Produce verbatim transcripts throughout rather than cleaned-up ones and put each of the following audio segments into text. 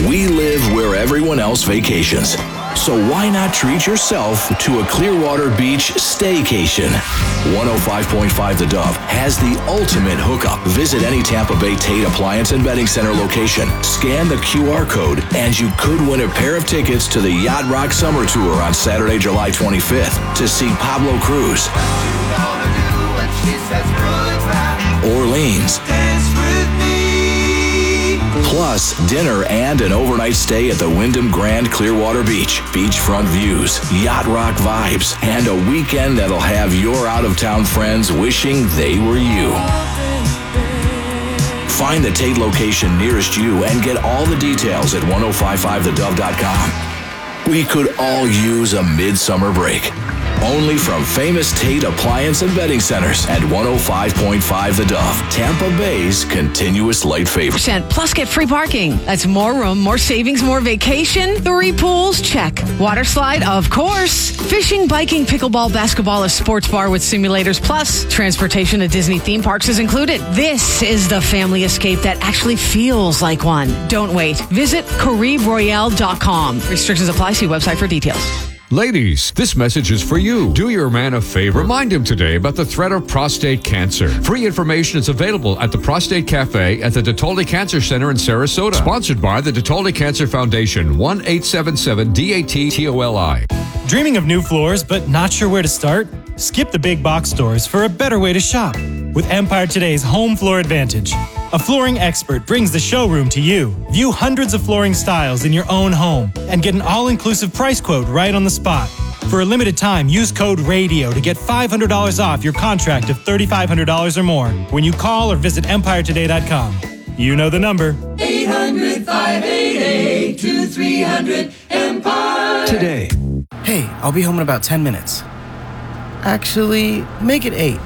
We live where everyone else vacations. So why not treat yourself to a Clearwater Beach staycation? one oh five point five The Dove has the ultimate hookup. Visit any Tampa Bay Tate Appliance and Bedding Center location. Scan the Q R code and you could win a pair of tickets to the Yacht Rock Summer Tour on Saturday, July twenty-fifth to see Pablo Cruz, Orleans, plus dinner and an overnight stay at the Wyndham Grand Clearwater Beach. Beachfront views, yacht rock vibes, and a weekend that'll have your out-of-town friends wishing they were you. Find the Tate location nearest you and get all the details at ten fifty-five the dove dot com. We could all use a midsummer break. Only from famous Tate Appliance and Bedding Centers at one oh five point five The Dove, Tampa Bay's continuous light favorite. Plus get free parking. That's more room, more savings, more vacation. Three pools, check. Water slide, of course. Fishing, biking, pickleball, basketball, a sports bar with simulators, plus transportation to Disney theme parks is included. This is the family escape that actually feels like one. Don't wait. Visit Caribe Royale dot com. Restrictions apply. See website for details. Ladies, this message is for you. Do your man a favor. Remind him today about the threat of prostate cancer. Free information is available at the Prostate Cafe at the DeToldi Cancer Center in Sarasota. Sponsored by the DeToldi Cancer Foundation, one eight seven seven D A T T O L I. Dreaming of new floors but not sure where to start? Skip the big box stores for a better way to shop with Empire Today's Home Floor Advantage. A flooring expert brings the showroom to you. View hundreds of flooring styles in your own home and get an all-inclusive price quote right on the spot. For a limited time, use code RADIO to get five hundred dollars off your contract of three thousand five hundred dollars or more when you call or visit empire today dot com. You know the number. eight hundred, five eight eight, two three hundred, Empire. Today. Hey, I'll be home in about ten minutes. Actually, make it eight.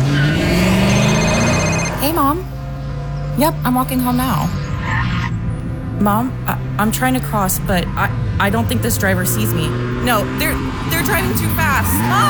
Hey, Mom. Yep, I'm walking home now. Mom, I- I'm trying to cross, but I I don't think this driver sees me. No, they're they're driving too fast.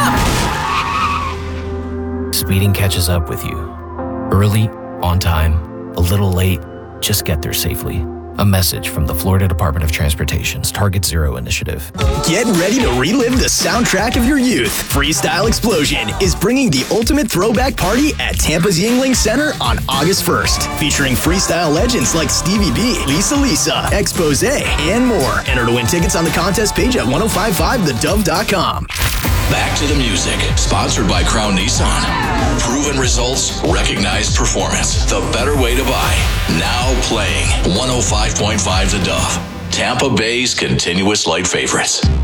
Mom! Speeding catches up with you. Early, on time, a little late, just get there safely. A message from the Florida Department of Transportation's Target Zero initiative. Get ready to relive the soundtrack of your youth. Freestyle Explosion is bringing the ultimate throwback party at Tampa's Yuengling Center on August first. Featuring freestyle legends like Stevie B, Lisa Lisa, Expose, and more. Enter to win tickets on the contest page at ten fifty-five the dove dot com. Back to the music. Sponsored by Crown Nissan. Proven results, recognized performance. The better way to buy. Now playing one oh five point five The Dove, Tampa Bay's continuous light favorites.